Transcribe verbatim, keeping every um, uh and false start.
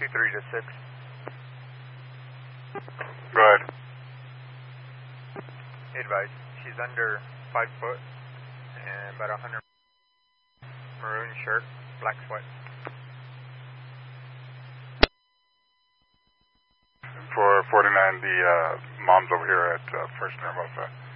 two three to six. Go ahead. Advise, she's under five foot and about a hundred. Maroon shirt, black sweat. For forty-nine, the uh, mom's over here at uh, First Nervosa.